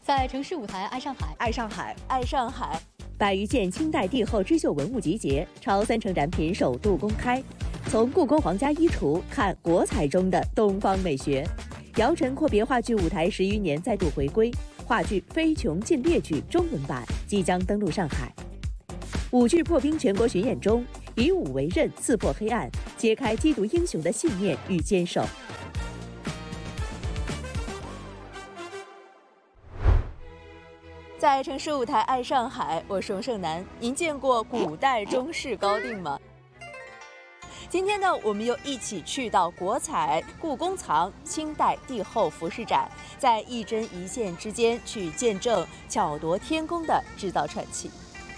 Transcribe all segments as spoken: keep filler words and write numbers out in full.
在城市舞台爱上海， 爱上海， 爱上海。 百余件清代帝后织绣文物集结，超三成展品首度公开。从故宫皇家衣橱看国彩中的东方美学。姚晨阔别话剧舞台十余年再度回归，话剧《非穷尽烈剧》中文版即将登陆上海。舞剧破冰全国巡演中，以武为刃，刺破黑暗，揭开缉毒英雄的信念与坚守。 在城市舞台爱上海，我是荣胜男。您见过古代中式高定吗？今天呢，我们又一起去到国彩故宫藏清代帝后服饰展，在一针一线之间去见证巧夺天工的制造传奇。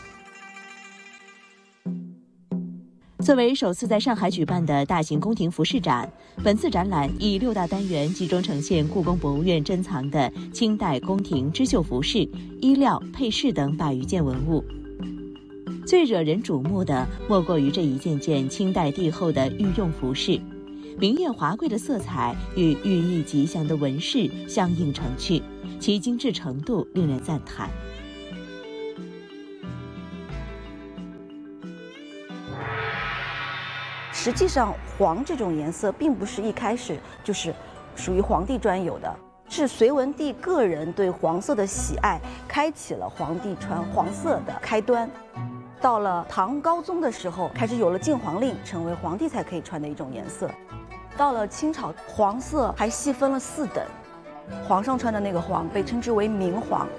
作为首次在上海举办的大型宫廷服饰展，本次展览以六大单元集中呈现故宫博物院珍藏的清代宫廷织绣服饰、衣料、配饰等百余件文物。最惹人瞩目的莫过于这一件件清代帝后的御用服饰，明艳华贵的色彩与寓意吉祥的纹饰相映成趣，其精致程度令人赞叹。 实际上，黄这种颜色并不是一开始就是属于皇帝专有的，是隋文帝个人对黄色的喜爱，开启了皇帝穿黄色的开端。到了唐高宗的时候，开始有了禁黄令，成为皇帝才可以穿的一种颜色。到了清朝，黄色还细分了四等，皇上穿的那个黄被称之为明黄。